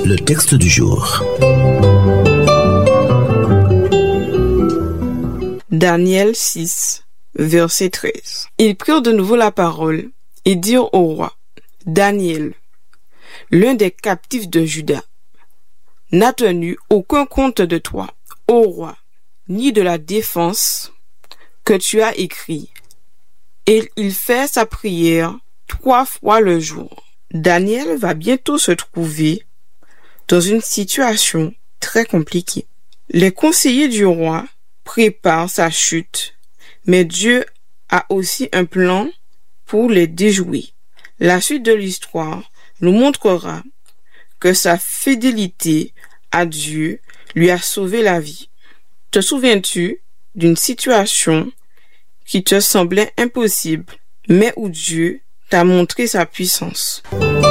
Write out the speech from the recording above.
Le texte du jour. Daniel 6, verset 13. Ils prirent de nouveau la parole et dirent au roi: Daniel, l'un des captifs de Juda, n'a tenu aucun compte de toi, ô roi, ni de la défense que tu as écrit. Et il fait sa prière 3 fois le jour. Daniel va bientôt se trouver dans une situation très compliquée. Les conseillers du roi préparent sa chute, mais Dieu a aussi un plan pour les déjouer. La suite de l'histoire nous montrera que sa fidélité à Dieu lui a sauvé la vie. Te souviens-tu d'une situation qui te semblait impossible, mais où Dieu t'a montré sa puissance?